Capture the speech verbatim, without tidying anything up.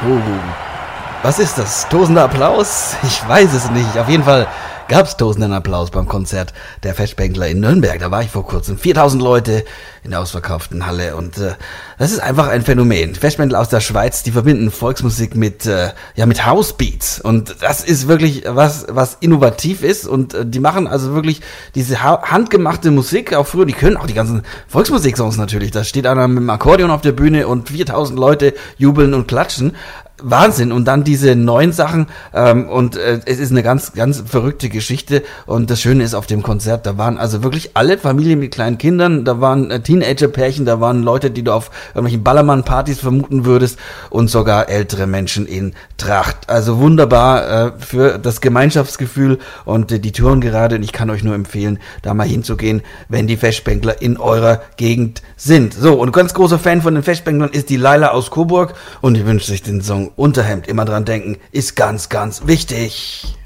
Oh, was ist das? Tosender Applaus? Ich weiß es nicht. Auf jeden Fall gab es tosenden Applaus beim Konzert der Festbänkler in Nürnberg. Da war ich vor kurzem. viertausend Leute in der ausverkauften Halle. Und äh, das ist einfach ein Phänomen. Festbänkler aus der Schweiz, die verbinden Volksmusik mit äh, ja mit Housebeats. Und das ist wirklich was, was innovativ ist. Und äh, die machen also wirklich diese ha- handgemachte Musik. Auch früher, die können auch die ganzen Volksmusiksongs natürlich. Da steht einer mit dem Akkordeon auf der Bühne und viertausend Leute jubeln und klatschen. Wahnsinn. Und dann diese neuen Sachen ähm, und äh, es ist eine ganz, ganz verrückte Geschichte und das Schöne ist auf dem Konzert, da waren also wirklich alle Familien mit kleinen Kindern, da waren äh, Teenager-Pärchen, da waren Leute, die du auf irgendwelchen Ballermann-Partys vermuten würdest und sogar ältere Menschen in Tracht. Also wunderbar äh, für das Gemeinschaftsgefühl und äh, die Touren gerade und ich kann euch nur empfehlen, da mal hinzugehen, wenn die Festbänkler in eurer Gegend sind. So, und ganz großer Fan von den Festbänklern ist die Laila aus Coburg und ich wünsche sich den Song Unterhemd. Immer dran denken, ist ganz, ganz wichtig.